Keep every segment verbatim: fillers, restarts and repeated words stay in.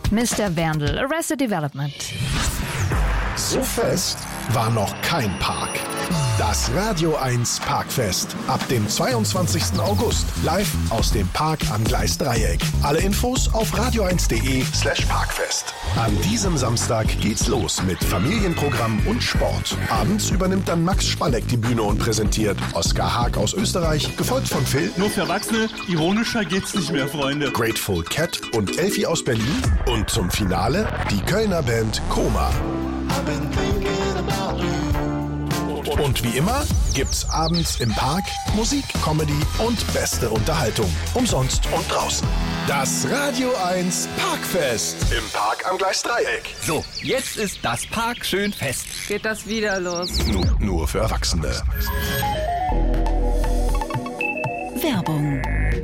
Mister Werndl, Arrested Development. So fest war noch kein Park. Das Radio eins Parkfest. Ab dem zweiundzwanzigsten August. Live aus dem Park am Gleisdreieck. Alle Infos auf radio eins punkt de slash parkfest. An diesem Samstag geht's los mit Familienprogramm und Sport. Abends übernimmt dann Max Spalleck die Bühne und präsentiert Oskar Haag aus Österreich, gefolgt von Phil. Nur für Erwachsene, ironischer geht's nicht mehr, Freunde. Grateful Cat und Elfie aus Berlin. Und zum Finale die Kölner Band Koma. Und wie immer gibt's abends im Park Musik, Comedy und beste Unterhaltung. Umsonst und draußen. Das Radio eins Parkfest im Park am Gleisdreieck. So, jetzt ist das Park schön fest. Geht das wieder los? Nur, nur für Erwachsene. Werbung.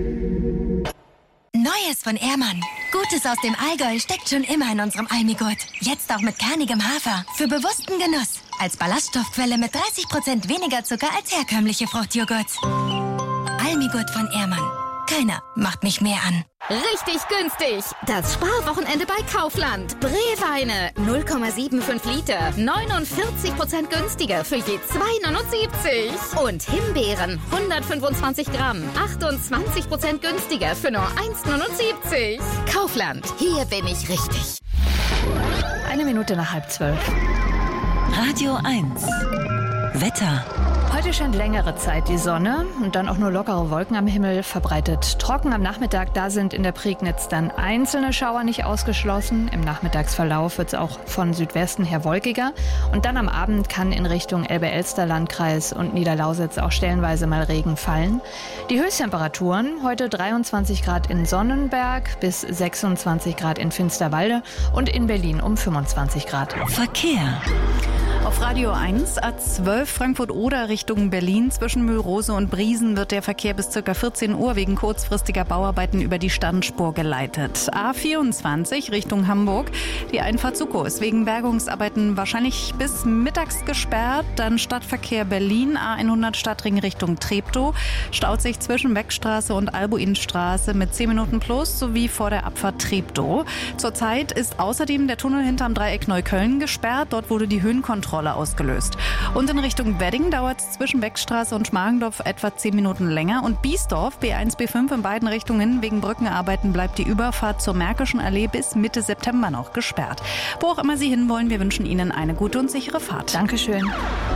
Neues von Ehrmann. Gutes aus dem Allgäu steckt schon immer in unserem Almigurt. Jetzt auch mit kernigem Hafer. Für bewussten Genuss. Als Ballaststoffquelle mit dreißig Prozent weniger Zucker als herkömmliche Fruchtjoghurts. Almigurt von Ehrmann. Keiner macht mich mehr an. Richtig günstig. Das Sparwochenende bei Kaufland. Brewweine null Komma fünfundsiebzig Liter. neunundvierzig Prozent günstiger für je zwei neunundsiebzig. Und Himbeeren hundertfünfundzwanzig Gramm. achtundzwanzig Prozent günstiger für nur eins neunundsiebzig. Kaufland. Hier bin ich richtig. Eine Minute nach halb zwölf. Radio eins. Wetter. Heute scheint längere Zeit die Sonne und dann auch nur lockere Wolken am Himmel, verbreitet trocken am Nachmittag. Da sind in der Prignitz dann einzelne Schauer nicht ausgeschlossen. Im Nachmittagsverlauf wird es auch von Südwesten her wolkiger. Und dann am Abend kann in Richtung Elbe-Elster-Landkreis und Niederlausitz auch stellenweise mal Regen fallen. Die Höchsttemperaturen heute dreiundzwanzig Grad in Sonnenberg bis sechsundzwanzig Grad in Finsterwalde und in Berlin um fünfundzwanzig Grad. Verkehr. Auf Radio eins, A zwölf Frankfurt-Oder Richtung Berlin. Zwischen Mühlrose und Briesen wird der Verkehr bis ca. vierzehn Uhr wegen kurzfristiger Bauarbeiten über die Standspur geleitet. A vierundzwanzig Richtung Hamburg. Die Einfahrt Suckow ist wegen Bergungsarbeiten wahrscheinlich bis mittags gesperrt. Dann Stadtverkehr Berlin, A hundert Stadtring Richtung Treptow. Staut sich zwischen Beckstraße und Albuinstraße mit zehn Minuten plus sowie vor der Abfahrt Treptow. Zurzeit ist außerdem der Tunnel hinterm Dreieck Neukölln gesperrt. Dort wurde die Höhenkontrolle ausgelöst. Und in Richtung Wedding dauert es zwischen Beckstraße und Schmargendorf etwa zehn Minuten länger. Und Biesdorf, B eins, B fünf in beiden Richtungen, wegen Brückenarbeiten bleibt die Überfahrt zur Märkischen Allee bis Mitte September noch gesperrt. Wo auch immer Sie hinwollen, wir wünschen Ihnen eine gute und sichere Fahrt. Dankeschön.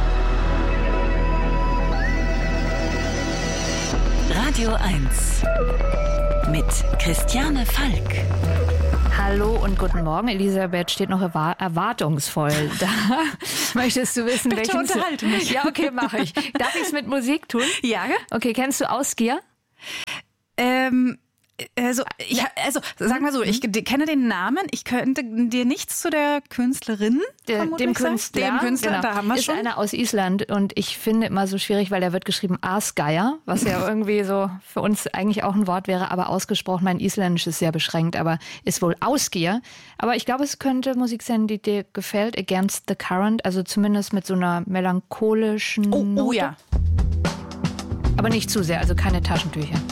Radio eins mit Christiane Falk. Hallo und guten Morgen. Elisabeth steht noch erwar- erwartungsvoll da. Möchtest du wissen, Bitte welchen... unterhalte mich. Ja, okay, mache ich. Darf ich es mit Musik tun? Ja. Okay, kennst du Ausgier? Ähm... Also, ja, also sag mal so, ich d- kenne den Namen, ich könnte dir nichts zu der Künstlerin Der, dem sagen. Künstler, Dem Künstler, genau, da haben wir ist schon. einer aus Island und ich finde immer so schwierig, weil der wird geschrieben Asgeir, was ja irgendwie so für uns eigentlich auch ein Wort wäre, aber ausgesprochen, mein Isländisch ist sehr beschränkt, aber ist wohl Ausgier. Aber ich glaube, es könnte Musik sein, die dir gefällt, Against the Current, also zumindest mit so einer melancholischen Oh, oh Note. ja. Aber nicht zu sehr, also keine Taschentücher.